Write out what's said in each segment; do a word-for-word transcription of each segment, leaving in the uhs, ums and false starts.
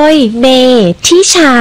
ยเนทิชา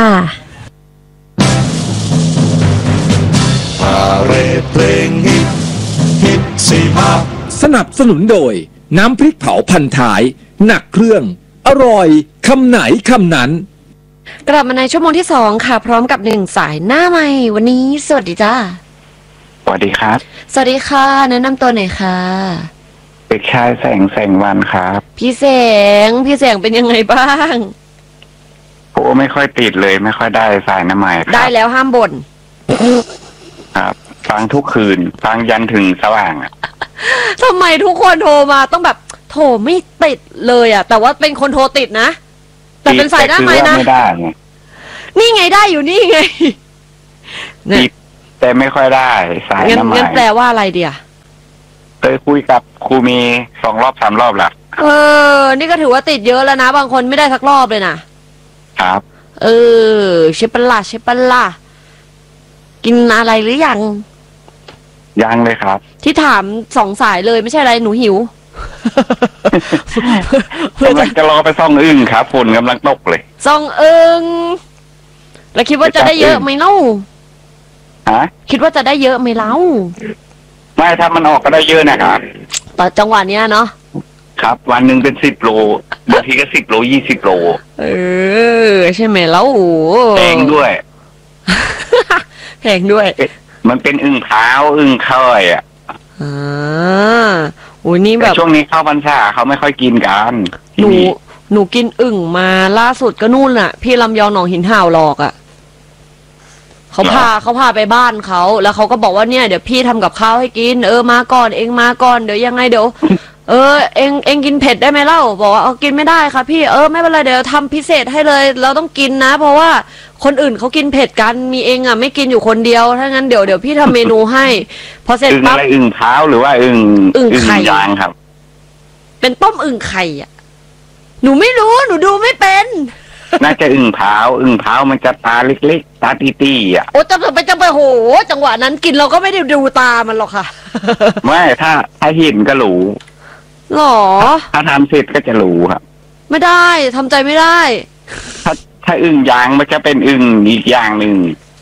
พาเรดเพลงฮิตฮิตสี่ห้าสนับสนุนโดยน้ำพริกเผาพันท้ายหนักเครื่องอร่อยคำไหนคำนั้นกลับมาในชั่วโมงที่สองค่ะพร้อมกับหนึ่งสายหน้าใหม่วันนี้สวัสดีจ้าสวัสดีครับสวัสดีค่ะแนะนำตัวหน่อยค่ะเด็กชายแสงแสงวันครับพี่แสงพี่แสงเป็นยังไงบ้างโอ้ไม่ค่อยติดเลยไม่ค่อยได้สายน้ำใหม่ครับได้แล้วห้ามบ่นครับฟังทุกคืนฟังยันถึงสว่างอ่ะทำไมทุกคนโทรมาต้องแบบโทรไม่ติดเลยอ่ะแต่ว่าเป็นคนโทรติดนะแต่เป็นสายหน้าใหม่นะไม่ได้ไงนี่ไงได้อยู่นี่ไงติดแต่ไม่ค่อยได้สายน้ำใหม่งั้นแปลว่าอะไรเดียวเคยคุยกับครูมีสองรอบสามรอบแล้วเออนี่ก็ถือว่าติดเยอะแล้วนะบางคนไม่ได้สักรอบเลยนะครับเออเชปล่าเชปล่ากินอะไรหรือยังยังเลยครับที่ถามสองสายเลยไม่ใช่อะไรหนูหิวกำลังจะรอไปซ่องอึ่งครับฝนกำลังตกเลยซ่องอึ่งแล้วคิดว่าจะได้เยอะไหมเล่าฮะคิดว่าจะได้เยอะไหมเล่าไม่ถ้ามันออกก็ได้เยอะนะครับต่อจังหวะเนี้ยเนาะครับวันหนึ่งเป็นสิบโลบางทีก็สิบโลยี่สิบโลเออใช่ไหมเล่าแพงด้วยแพงด้วยมันเป็นอึ่งเท้าอึ่งค่อยอ่ะอ่าโอ้ยนี่แบบช่วงนี้เข้าพรรษาเขาไม่ค่อยกินกันหนูหนูกินอึ่งมาล่าสุดก็นู่นน่ะพี่ลำยองหนองหินห่าวหลอกอ่ะเขาพาเขาพาไปบ้านเขาแล้วเขาก็บอกว่าเนี่ยเดี๋ยวพี่ทำกับข้าวให้กินเออมาก่อนเองมาก่อนเดี๋ยวยังไงเดี๋ยวเออเองเองกินเผ็ดได้ไหมเล่าบอกว่าเอากินไม่ได้ค่ะพี่เออไม่เป็นไรเดี๋ยวทำพิเศษให้เลยเราต้องกินนะเพราะว่าคนอื่นเขากินเผ็ดกันมีเองอ่ะไม่กินอยู่คนเดียวถ้างั้นเดี๋ยวเดี๋ยวพี่ทำเมนูให้พอเสร็จปั๊บอึ่งอะไรอึ่งเท้าหรือว่าอึ่งอึ่งไข่ยางครับเป็นต้มอึ่งไข่อ่ะหนูไม่รู้หนูดูไม่เป็นน่าจะอึ่งเท้าอึ่งเท้ามันจะตาเล็กๆตาตี้ๆอ่ะโอ้จะไปจะไปโหจังหวะนั้นกินเราก็ไม่ได้ดูตามันหรอกค่ะไม่ถ้าถ้าเห็นก็รู้หรอถ้าทำเสร็จก็จะรู้ครับไม่ได้ทำใจไม่ได้ถ้าถ้าอึ่งยางมันจะเป็นอึ่งอีกอย่างหนึ่ง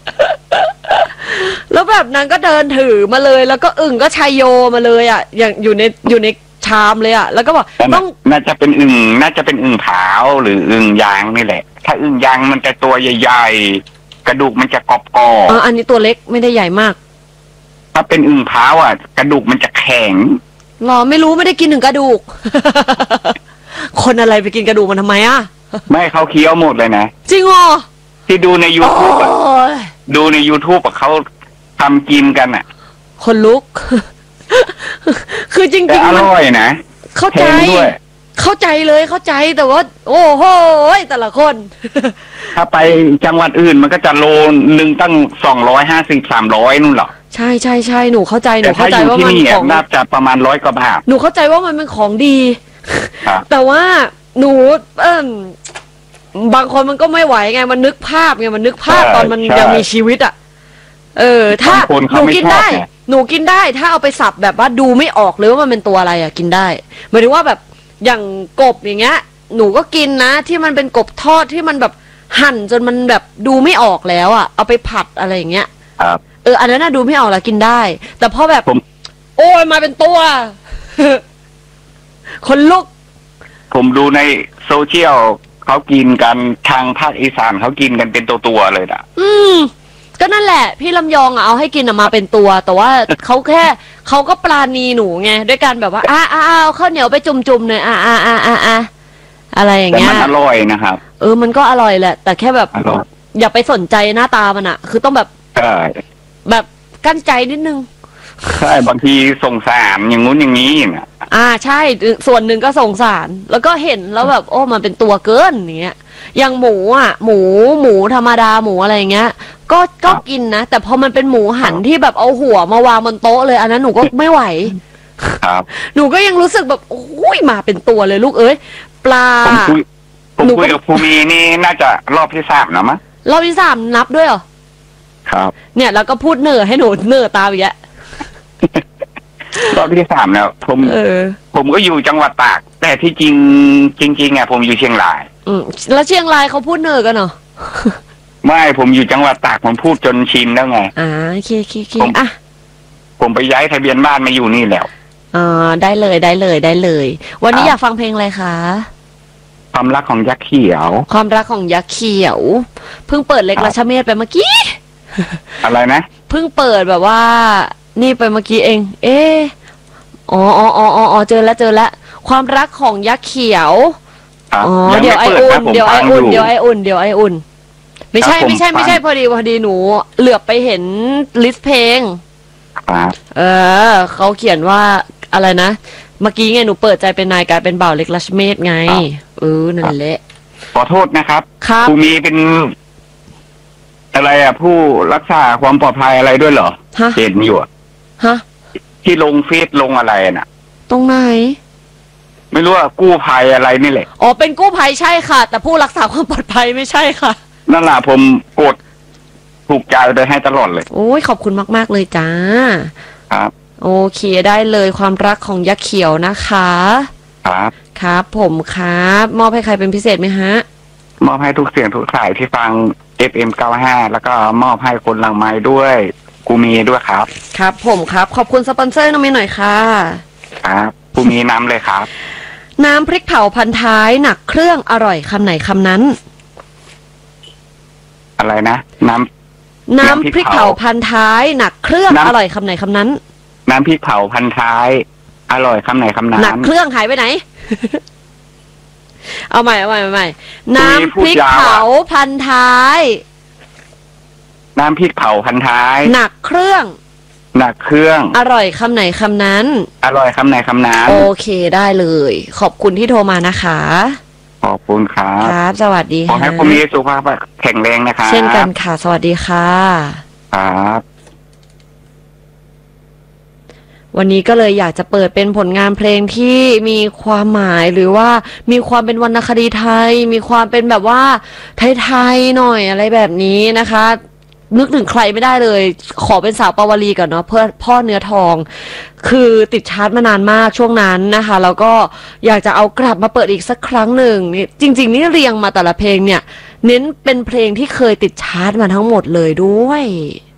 แล้วแบบนั้นก็เดินถือมาเลยแล้วก็อึ่งก็ชายโยมาเลยอ่ะอย่างอยู่ในอยู่ในชามเลยอ่ะแล้วก็บอกต้องน่าจะเป็นอึ่งน่าจะเป็นอึ่งเผาหรืออึ่งยางนี่แหละถ้าอึ่งยางมันจะตัวใหญ่ๆกระดูกมันจะกรอบๆอ๋ออันนี้ตัวเล็กไม่ได้ใหญ่มากถ้าเป็นอึ่งเผาอ่ะกระดูกมันจะแข็งหรอไม่รู้ไม่ได้กินถึงกระดูกคนอะไรไปกินกระดูกมันทำไมอ่ะไม่เขาเคี้ยวหมดเลยนะจริงเหรอที่ดูใน YouTube อ่ะดูใน YouTube อ่ะเขาทำกินกันอ่ะคนลุกคือจริงๆอร่อยนะเข้าใจเข้าใจเลยเข้าใจแต่ว่าโอ้โหแต่ละคนถ้าไปจังหวัดอื่นมันก็จะโลนึงตั้งสองร้อยห้าสิบสามร้อยนู่นหรอใช่ใช่ใช่หนูเข้าใจหนูเข้าใจว่ามันของน่าจะประมาณร้อยกว่าบาทหนูเข้าใจว่ามันเป็นของดีแต่ว่าหนูเออบางคนมันก็ไม่ไหวไงมันนึกภาพไงมันนึกภาพตอนมันยังมีชีวิตอ่ะเออถ้าหนูกินได้หนูกินได้ถ้าเอาไปสับแบบว่าดูไม่ออกเลยว่ามันเป็นตัวอะไรอ่ะกินได้หมายถึงว่าแบบอย่างกบอย่างเงี้ยหนูก็กินนะที่มันเป็นกบทอดที่มันแบบหั่นจนมันแบบดูไม่ออกแล้วอ่ะเอาไปผัดอะไรอย่างเงี้ยครับเอออันนั้นน่ะดูไม่ออกแล้วกินได้แต่พอแบบโอ้ยมาเป็นตัวคนลุกผมดูในโซเชียลเขากินกันทางภาคอีสานเขากินกันเป็นตัวๆเลยนะอืมก็นั่นแหละพี่ลำยองอ่ะเอาให้กินออกมาเป็นตัวแต่ว่าเขาแค่เขาก็ปราณีหนูไงด้วยการแบบว่าอ่าอ่าเอาข้าวเหนียวไปจุ่มๆหน่อยอ่าอ่าอ่าอ่าอ่าอะไรอย่างเงี้ยแต่มันอร่อยนะครับเออมันก็อร่อยแหละแต่แค่แบบอย่าไปสนใจหน้าตามันอ่ะคือต้องแบบใช่แบบกั้นใจนิดนึงใช่บางทีสงสารอย่างงู้นอย่างนี้นะอ่าใช่ส่วนหนึ่งก็สงสารแล้วก็เห็นแล้วแบบโอ้มันเป็นตัวเกินอย่างเงี้ยอย่างหมูอ่ะหมูหมูธรรมดาหมูอะไรอย่างเงี้ยก็ก็กินนะแต่พอมันเป็นหมูหันที่แบบเอาหัวมาวางบนโต๊ะเลยอันนั้นหนูก็ไม่ไหวครับหนูก็ยังรู้สึกแบบโอ้ยมาเป็นตัวเลยลูกเอ้ยปลาผมคุยผมคุยกับภูมินี่น่าจะรอบที่สามนะมั้ยรอบที่สามนับด้วยเหรอครับเนี่ยแล้วก็พูดเน่อให้หนูเน่อตาอีกแล้วรอบที่สามแล้วผมผมก็อยู่จังหวัดตากแต่ที่จริงจริงๆอ่ะผมอยู่เชียงรายอืมแล้วเชียงรายเขาพูดเนอกันเหรอไม่ผมอยู่จังหวัดตากผมพูดจนชินแล้วไงอ่าโอเคโอเคโอเคผมอ่ะผมไปย้ายทะเบียนบ้านมาอยู่นี่แล้วอ่าได้เลยได้เลยได้เลย วันนี้ครับอยากฟังเพลงอะไรคะความรักของยักษ์เขียวความรักของยักษ์เขียว เพิ่งเปิดเล็กครับรัชเมศไปเมื่อกี้อะไรนะเพิ่งเปิดแบบว่า นี่ไปเมื่อกี้เอง เอ๊ะอ๋ออ๋ออ๋ออ๋อเจอแล้วเจอแล้วความรักของยักษ์เขียวครับอ๋อยังเดี๋ยวไอไม่เปิดอุ่นะนผมเดี๋ยวไอฟังอุ่นอยู่เดี๋ยวไออุ่นเดี๋ยวไออุ่น ไม่ใช่ครับผมไม่ใช่ไม่ใช่ฟังพอดีพอดีหนู เหลือบไปเห็นลิสต์เพลงครับเออเขาเขียนว่าอะไรนะ เมื่อกี้ไงหนูเปิดใจเป็นนายกลายเป็นบ่าวเล็กรัชเมศไง เออนั่นแหละขอโทษนะครับครับครูมีเป็น อะไรอ่ะ ผู้รักษาความปลอดภัยอะไรด้วยเหรอฮะเห็นอยู่อะฮะที่ลงเฟซลงอะไรน่ะตรงไหนไม่รู้ว่ากู้ภัยอะไรนี่แหละอ๋อเป็นกู้ภัยใช่ค่ะ แต่ผู้รักษาความปลอดภัยไม่ใช่ค่ะนั่นแหละผมกดถูกใจโดยให้ตลอดเลยโอ้ยขอบคุณมากๆเลยจ้าครับโอเคได้เลยความรักของยักษ์เขียวนะคะครับครับผมครับมอบให้ใครเป็นพิเศษไหมฮะมอบให้ทุกเสียงทุกสายที่ฟัง เอฟ เอ็ม เก้าห้า แล้วก็มอบให้คนหลังไม้ด้วยกูมีด้วยครับครับผมครับขอบคุณสปอนเซอร์น้องเมย์หน่อยค่ะครับกูมีน้ำเลยครับน้ำพริกเผาพันท้ายหนักเครื่องอร่อยคำไหนคำนั้นอะไรนะ น้ำน้ำพริกเผาพันท้ายหนักเครื่องน้ำอร่อยคำไหนคำนั้นน้ำพริกเผาพันท้าย อร่อยคำไหนคำนั้นหนักเครื่องหายไปไหน เอาใหม่เอาใหม่เอาใหม่น้ำพริกเผาพันท้ายน้ำพริกเผาพันท้ายหนักเครื่องหนักเครื่องอร่อยคำไหนคำนั้นอร่อยคำไหนคำนั้นโอเคได้เลย ขอบคุณที่โทรมานะคะขอบคุณครับครับ สวัสดีขอค่ะให้คุณมีสุขภาพแข็งแรงนะครับเช่นกันค่ะ สวัสดีค่ะครับวันนี้ก็เลยอยากจะเปิดเป็นผลงานเพลงที่มีความหมายหรือว่ามีความเป็นวรรณคดีไทย มีความเป็นแบบว่าไทยๆหน่อยอะไรแบบนี้นะคะ นึกถึงใครไม่ได้เลย ขอเป็นสาวปาวลีก่อนเนาะเพื่อพ่อเนื้อทอง คือติดชาร์ตมานานมากช่วงนั้นนะคะแล้วก็อยากจะเอากลับมาเปิดอีกสักครั้งหนึ่งนี่จริง ๆ นี่เรียงมาแต่ละเพลงเนี่ย เน้นเป็นเพลงที่เคยติดชาร์ตมาทั้งหมดเลยด้วย